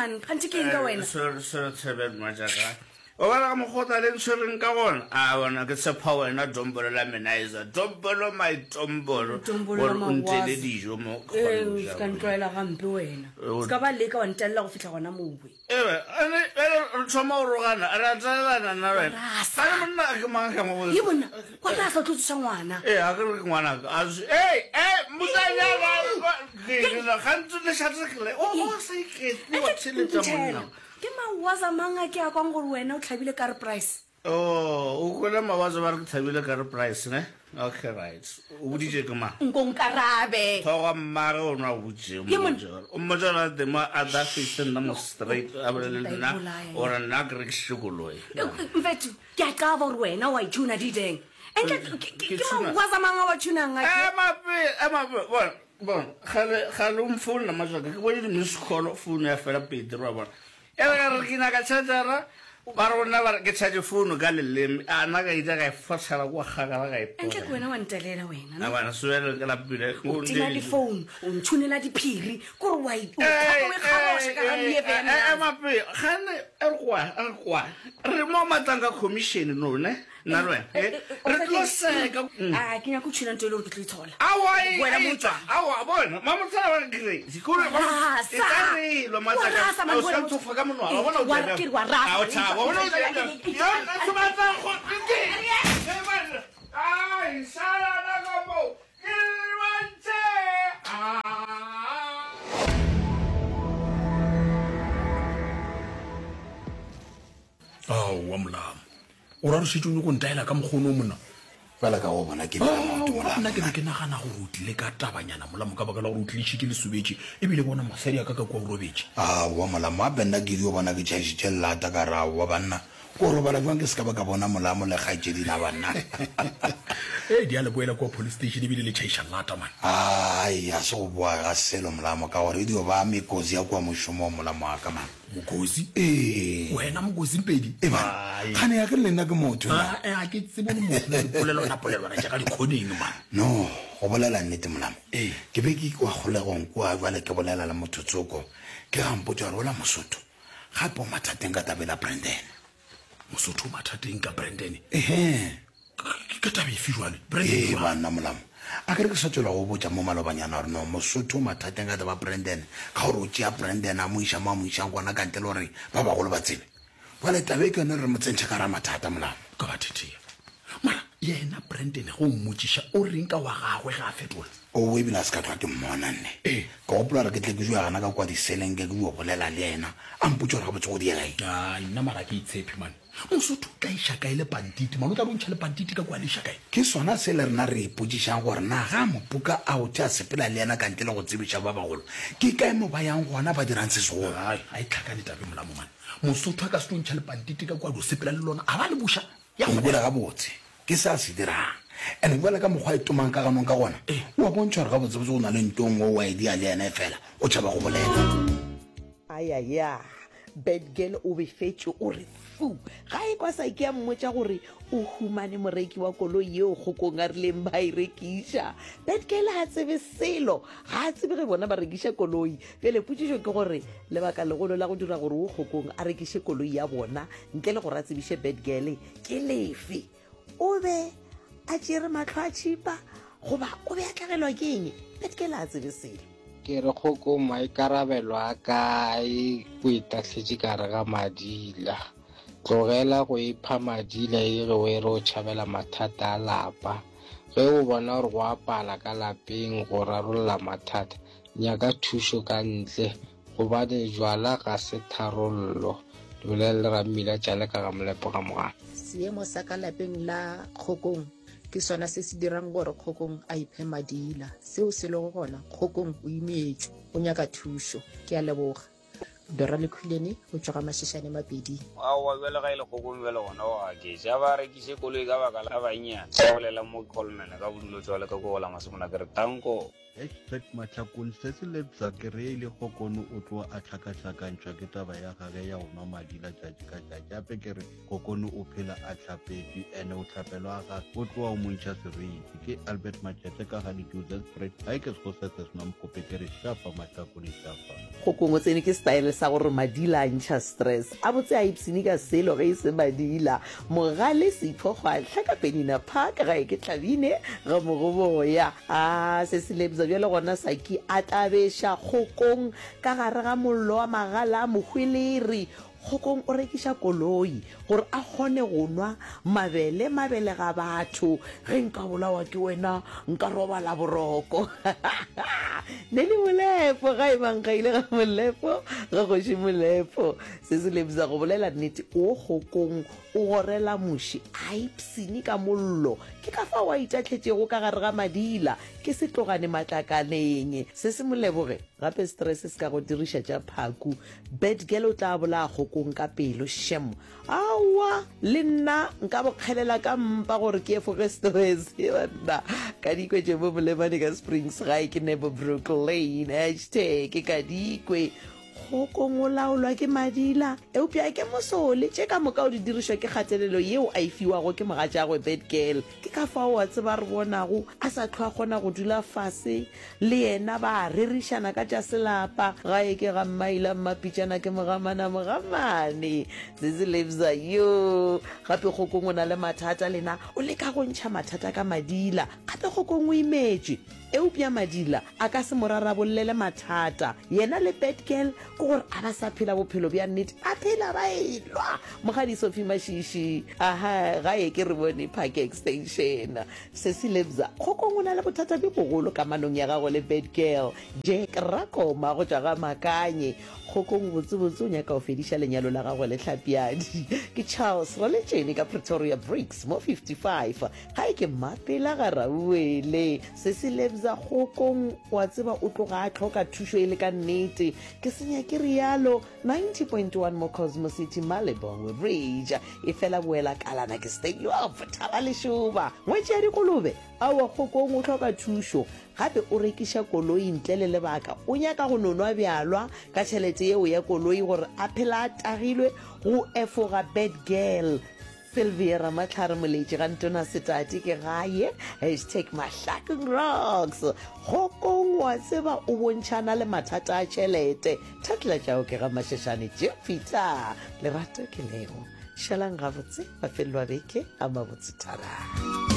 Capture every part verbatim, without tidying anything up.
man khanti ke nka wena so so tsebet majaka o bana mo khota le ntshwereng ka gona a bona ke se power na dombolo la menaiza dombolo my dombolo dombolo ma untele dijo mo eh ka ntloela gampe wena ska ba leka wa ntella go fitla gona mowe ewe ane ene tsoma o rogana ara tsalana na wena sana monna ke manga mo ye bona kwa tla sa tlotsa ngwana eh a ke re ngwana a eh eh musanya ba ke na khantse le shatsekle o sa iketse wa tshiletse monna ke mawaza manga ke a kwang gore wena o tlhabile car price oh o kona mawaza ba re tlhabile car price ne okay right o budije ke ma nkonkarabe thoga mmare o na butje mo jalo o mo jalo de ma ada fiction na mo straight abelena ora na gre shugoloi mfethu ke a ka ba gore wena wa ituna diteng enke ke mawaza manga wa tuna nga eh mape eh mape bon bon khale khale umfuni na majaka ke bone le mskholo funi ya fela Pedro bona ela re kina ka tsara ba rona ba ke tshaje phone ka leleme ana ka ida ka fotsala go gaga ga ipo enke wena wa ntelela wena na bana suele ka la pile go tina di phone o ntshunela diphiri gore wa ipo ka we khalosha ka le bena eh mape khane er kwa er kwa re mo matanga commission no ne na lwe re tloseka a ke nya go tshina ntelo ke tlithola awa wena motsa awa bona mama tsala ba gre sikole ba e tare lo matanga o sa tsofa ka monwa wa bona o ke wa rasa a o tshaba bona o tsela yo na tsaba go ke ai sala na go ke wantse ah oh wamlam ora re sitšone go ntaela ka mokgono mona fela ka go bona ke nna ke ke nagana gore o tlile ka tabanyana molamo ka baka la gore o tlile ke le subetse ebile bona masadi a ka ka kwa o robetse a wa molamo a benna ke dio bona ke tšhašitše lata ka ra wa banna ko robala jwang ke se ka ba ka bona molamo le kgaitšedi na banna e di a le boela kwa police station ebile le tšhaiša lata man ai a se go boa ga selo molamo ka gore dio ba mekosi ya kwa mošomo molamo wa ka man mokosi eh wena mokosi mpedi e ba gane ya ke le nna ke motho a a ke tsebo mo mo polelo na polelo na jaaka dikhoneng man no go bolela nnete molamo eh ke be ke kwa golegong kwa vale ke bolela la mothotsoko ke ga mpotsa rola mosotho ga po mathateng ka tabela Brandon mosotho mathateng ka Brandon eh ke tabe fijwane Brandon ba nna molamo a ke re ke sa tswela go botsa mo malobanyana gore no mosotho mathateng ka taba Brandon ga gore o tšea Brandon a mo iša mo a mo išang gona ka ntle le gore ba bagolo ba tsebe vale tabe ke yone re mo tsentšha ka ra mathata molamo ka bathethea mara yena Brandon go mmotšiša o reng ka wa gagwe ga a fetola o we bila ska twa ke mmona nne eh ka gopola re ke tle ke jwa gana ka kwa diseleng ke go bolela le yena a mpotsa gore ga botse go di gai a nna mara ke itshepe man mosotho ka isha ka ile pantiti man o tla bontšha le pantiti ka kwa le shaka ke sona se le rena re ipotsišang gore na ga mopuka a o tša sepela le yena ka ntle le go tsebiša ba bagolo ke kae mo ba yang gona ba dirang se segolo ai a itlhakane tabe molamo man mosotho a ka se tontšha le pantiti ka kwa do sepela le lona a ba le buša ya go bolela ga botse ke sa se dirang ene bala ka mogwa e tomang ka ganong ka gona wa bontšha gore ga botsebotse go na le ntong o wa e dia le ena fela o tšhaba go bolela aya ya bad girl o befetse o re fu ga e kwa sa ke ya mmotsa gore o humane moreki wa koloi yeo go kongarileng ba e rekiša bad girl ha tsebe selo ga tsebe ge bona ba rekiša koloi pele putsišo ke gore lebaka legolo la go dira gore o kgokong a rekiše koloi ya bona ntle le gore a tsebiše bad girl ke lefe o be a tšere matlho a tšhipa goba o be a tlagelwa ke eng bad girl a tsebe selo ke re kgoko maikarabelo a kae go itatlhetse ka re ga madila tlogela go ipha madila e re o e re o tšhabela mathata a lapa ge o bona gore go apala ka lapeng go rarolola mathata nyaka thušo ka ntle gobane jwala ga se tharollo bolele ra mmila tšale ka ga molepo ga mogana seemo sa ka lapeng la kgokong ke sona se se dirang gore kgokong a iphe madila seo se le go gona kgokong o imetšwe o nyaka thušo ke a leboga Dora le Khulene go tšwa ga Mashišane Mapedi a wa bele ga ile kgokong bele gona o ga ke ja ba rekiše koloi ka baka la banyana se bolela mo Coleman ka bodulo tswa le ka go gola masomona ke re tanko expert matlhakong se se lebza ke re ile kokono o tlo a tlhakatlhakantšwa ke taba ya gage ya go nwa madila tšatši ka tšatši gape ke re kokono o phela a tlhapetše ande o tlhapelwa ga o tloa o montšha seriti ke Albert Matšete ka ga di-joseph spread ga e ke se go setse se na mokope ke re šafa matlhakone šafa kgokong o tsene ke style sa gore madila a ntšha stress a botse a ipsene ka selo ge e se madila mogale seipho go a tlha ka penina park ga e ke tlhabine ga mogoboya a se se lebza bjale gona saki a tabeša kgokong ka gare ga mollo wa magala a mohweleri kgokong o rekiša koloi gore a kgone go nwa mabele mabele ga batho ge nka bolawa ke wena nka robala boroko ne le molepo ga e bankaile ga molepo ga goši molepo se se lebisa go bolela nnete o kgokong o gorela moši a ipsene ka mollo ke ka fa wa itatletšego ka gare ga madila ke se tlogane matlakaneng se se moleboge gape stress se ka go diriša tša phaku Betgirl o tla bola kgokong ka pelo shem awa le nna nka bokgelela ka mpa gore ke efoge stress banna ka dikwe tše mo molemane ka Springs gae ke nebo Brooklyn hashtag ka dikwe kgokong o laolwa ke madila eupša ke mosole tše ka moka o di dirišwa ke kgatelelo yeo a e fiwago ke moga tšagwe Betgirl ke ka fao wa tseba re bonago a sa tlhoa kgona go dula fase le yena ba rerišana ka tša selapa ga e ke ga mmaila mmapitšana ke mogamana mogamane se se lebza yo gape kgokong o na le mathata lena o leka go ntšha mathata ka madila gape kgokong o imetše eupša madila a ka se morarabollele mathata yena le Betgirl ke gore a ba sa phela bophelo bja nnete a phela ba elwa mogadi Sophie Mashishi aha ga e ke re bone Park Extension se se lebza kgokong o na le bothata bjo bogolo kamanong ya gago le Betgirl Jack Rakoma go tšwa ga Makanye kgokong botsebotse o nyaka o fediša lenyalo la gago le tlhapiadi ke Charles Roletšene ka Pretoria Bricks mo fifty-five ga e ke mapela ga Rauwele se se lebza kgokong wa tseba o tloga a tlhoka thušo e le ka nnete ke senya ke rialo ninety point one mo Cosmo City Malebongwe Bridge e fela boela kalana ke stay off thaba lešoba ngwetši ya dikolobe awa kgokong o tlhoka thušo gape o rekiša koloi ntle le lebaka o nyaka go nonwa bjalwa ka tšhelete yeo ya koloi gore a phela a tagilwe go efoga Betgirl Sylvia Ramatlhare moletši ga ntona setati ke gae hashtag Mahlakeng Rocks kgokong wa tseba o bontšhana le mathata a tšhelete thatla tšao ke ga Mashashane Jupiter lerato ke lego šalang gabotse mafelelo a beke a mabotse thara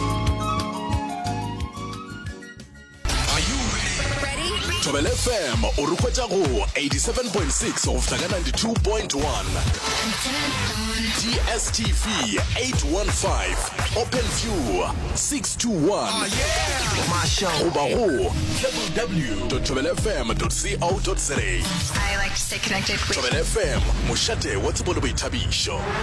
Thobela F M o rukwetša go eighty-seven point six of Taka ninety-two point one D S T V eight one five Open View six two one goba go w w w dot thobela f m dot co dot za. I like to stay connected with Thobela F M mošate wa tsebo le boithabišo.